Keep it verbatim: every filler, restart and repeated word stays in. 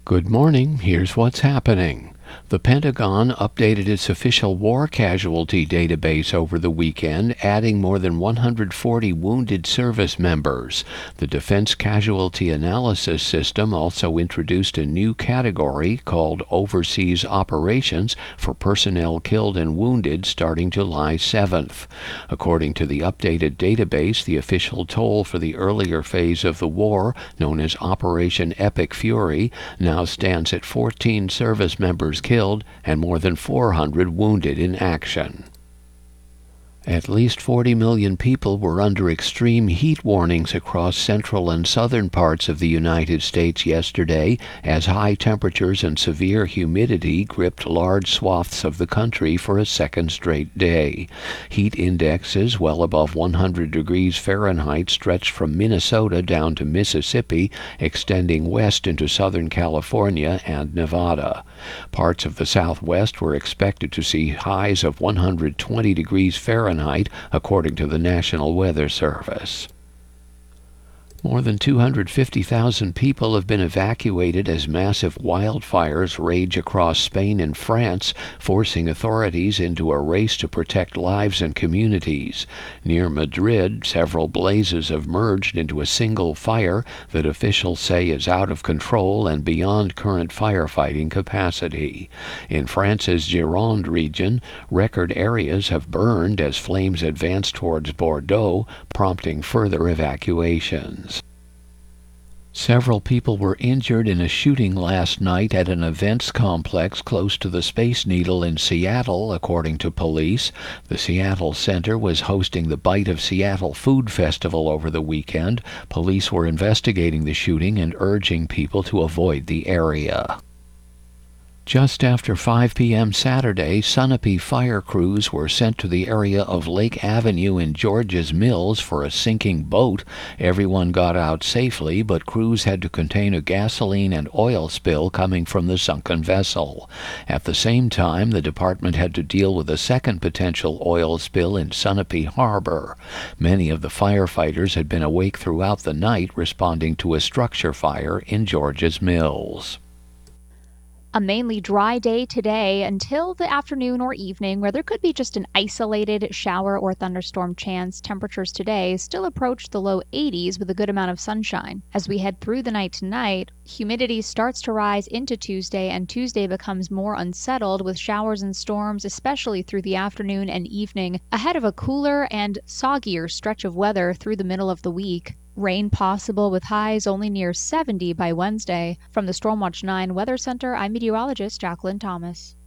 Good morning. Here's what's happening. The Pentagon updated its official war casualty database over the weekend, adding more than one hundred forty wounded service members. The Defense Casualty Analysis System also introduced a new category called Overseas Operations for personnel killed and wounded starting July seventh. According to the updated database, the official toll for the earlier phase of the war, known as Operation Epic Fury, now stands at fourteen service members killed and more than four hundred wounded in action. At least forty million people were under extreme heat warnings across central and southern parts of the United States yesterday as high temperatures and severe humidity gripped large swaths of the country for a second straight day. Heat indexes well above one hundred degrees Fahrenheit stretched from Minnesota down to Mississippi, extending west into Southern California and Nevada. Parts of the Southwest were expected to see highs of one hundred twenty degrees Fahrenheit, according to the National Weather Service. More than two hundred fifty thousand people have been evacuated as massive wildfires rage across Spain and France, forcing authorities into a race to protect lives and communities. Near Madrid, several blazes have merged into a single fire that officials say is out of control and beyond current firefighting capacity. In France's Gironde region, record areas have burned as flames advance towards Bordeaux, prompting further evacuations. Several people were injured in a shooting last night at an events complex close to the Space Needle in Seattle, according to police. The Seattle Center was hosting the Bite of Seattle Food Festival over the weekend. Police were investigating the shooting and urging people to avoid the area. Just after five p.m. Saturday, Sunapee fire crews were sent to the area of Lake Avenue in Georges Mills for a sinking boat. Everyone got out safely, but crews had to contain a gasoline and oil spill coming from the sunken vessel. At the same time, the department had to deal with a second potential oil spill in Sunapee Harbor. Many of the firefighters had been awake throughout the night responding to a structure fire in Georges Mills. A mainly dry day today until the afternoon or evening, where there could be just an isolated shower or thunderstorm chance. Temperatures today still approach the low eighties with a good amount of sunshine. As we head through the night tonight, humidity starts to rise into Tuesday, and Tuesday becomes more unsettled with showers and storms, especially through the afternoon and evening, ahead of a cooler and soggier stretch of weather through the middle of the week. Rain possible with highs only near seventy by Wednesday. From the Stormwatch nine Weather Center, I'm meteorologist Jacqueline Thomas.